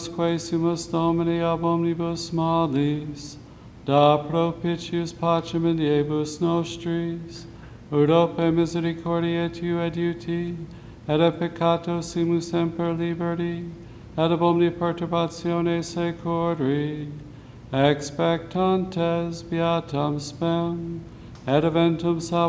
quae sumus Domini ab omnibus malis, da propitius pacem in diebus nostris, ut opere misericordiae Tui adiuti, et a peccato simus semper liberti, et ab omnia perturbatione securi, expectantes beatam spem, et eventum salvationem